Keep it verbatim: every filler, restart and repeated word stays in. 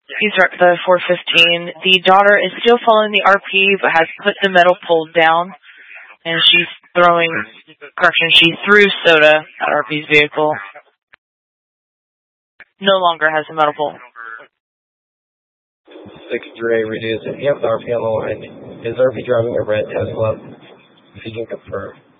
He's at the four fifteen. The daughter is still following the R P, but has put the metal pole down, and she's throwing, correction, she threw soda at R P's vehicle. No longer has a metal pole. six three reduce. If you have the R P on the line, is R P driving a red Tesla? If you can confirm.